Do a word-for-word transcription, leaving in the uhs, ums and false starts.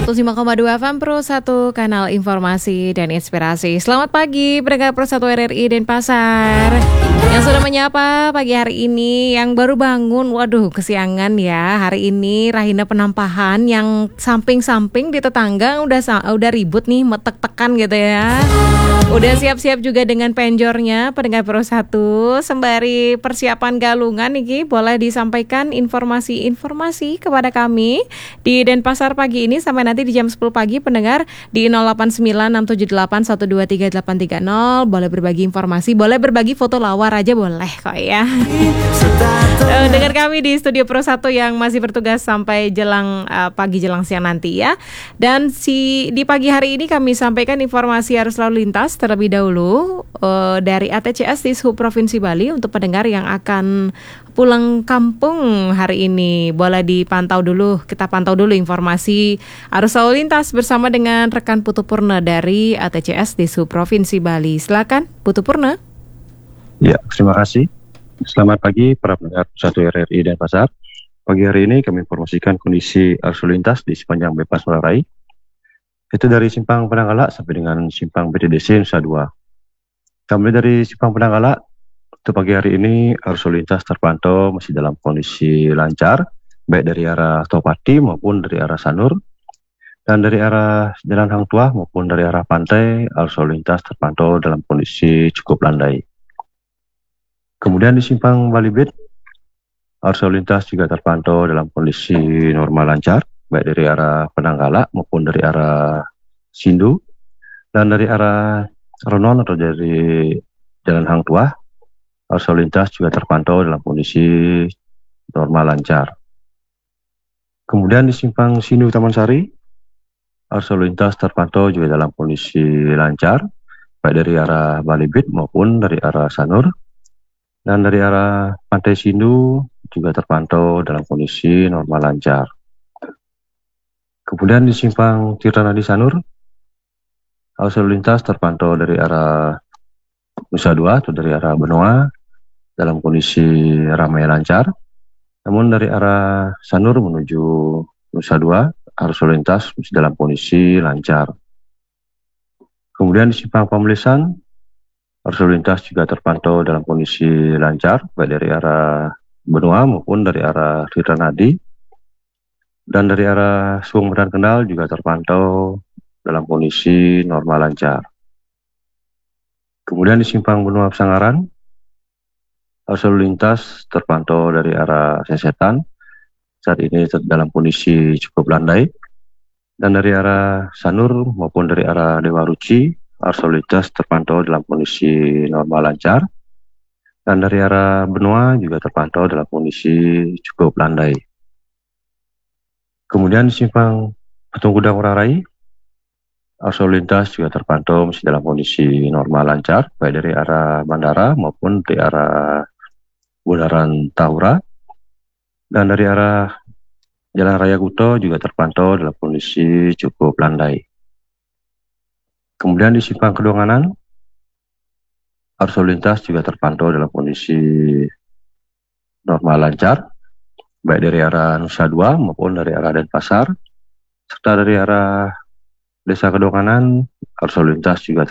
seratus lima koma dua F M Pro satu, kanal informasi dan inspirasi. Selamat pagi pendengar Pro satu R R I Denpasar yang sudah menyapa pagi hari ini, yang baru bangun. Waduh, kesiangan ya. Hari ini Rahina Penampahan yang samping-samping di tetangga udah udah ribut nih, metek-tekan gitu ya. Udah siap-siap juga dengan penjornya pendengar Pro satu. Sembari persiapan galungan nih, boleh disampaikan informasi-informasi kepada kami di Denpasar pagi ini sampai nanti di jam sepuluh pagi pendengar di nol delapan sembilan enam tujuh delapan satu dua tiga delapan tiga nol. Boleh berbagi informasi, boleh berbagi foto lawar aja boleh kok ya. uh, Dengan kami di studio Pro satu yang masih bertugas sampai jelang uh, pagi jelang siang nanti ya. Dan si di pagi hari ini kami sampaikan informasi arus lalu lintas terlebih dahulu uh, dari A T C S Dishub Provinsi Bali untuk pendengar yang akan pulang kampung hari ini. Boleh dipantau dulu, kita pantau dulu informasi arus lalu lintas bersama dengan rekan Putu Purna dari A T C S Dishub Provinsi Bali. Silakan Putu Purna. Ya, terima kasih. Selamat pagi para pendengar satu R R I Denpasar. Pagi hari ini kami informasikan kondisi arus lalu lintas di sepanjang bypass Ngurah Rai. Itu dari Simpang Penanggala sampai dengan Simpang B D D C Nusa Dua. Kami dari Simpang Penanggala, untuk pagi hari ini arus lalu lintas terpantau masih dalam kondisi lancar, baik dari arah Topati maupun dari arah Sanur. Dan dari arah Jalan Hang Tuah maupun dari arah pantai, arus lalu lintas terpantau dalam kondisi cukup landai. Kemudian di Simpang Balibit, arus lalu lintas juga terpantau dalam kondisi normal lancar, baik dari arah Penanggala maupun dari arah Sindu. Dan dari arah Ronon atau dari Jalan Hang Tuah, arus lalu lintas juga terpantau dalam kondisi normal lancar. Kemudian di Simpang Sindu Taman Sari, arus lalu lintas terpantau juga dalam kondisi lancar, baik dari arah Balibit maupun dari arah Sanur. Dan dari arah Pantai Sindu juga terpantau dalam kondisi normal lancar. Kemudian di Simpang Tirtanadi Sanur, arus lalu lintas terpantau dari arah Nusa Dua atau dari arah Benoa dalam kondisi ramai lancar. Namun dari arah Sanur menuju Nusa Dua, arus lalu lintas masih dalam kondisi lancar. Kemudian di Simpang Pamelesan, arus lalu lintas juga terpantau dalam kondisi lancar, baik dari arah Benoa maupun dari arah Tirtanadi. Dan dari arah Suwung Medan Kendal juga terpantau dalam kondisi normal lancar. Kemudian di Simpang Benua Pesangaran, arus lalu lintas terpantau dari arah Sesetan, saat ini dalam kondisi cukup landai. Dan dari arah Sanur maupun dari arah Dewa Ruci, arus lalu lintas terpantau dalam kondisi normal lancar. Dan dari arah Benua juga terpantau dalam kondisi cukup landai. Kemudian di Simpang Patung Kuda Ngurah Rai, arus lalu lintas juga terpantau masih dalam kondisi normal lancar, baik dari arah bandara maupun dari arah Bundaran Tahura. Dan dari arah Jalan Raya Kuto juga terpantau dalam kondisi cukup landai. Kemudian di Simpang Kedonganan, arus lalu lintas juga terpantau dalam kondisi normal lancar, baik dari arah Nusa Dua maupun dari arah Denpasar, serta dari arah Desa Kedonganan, arus lalu lintas juga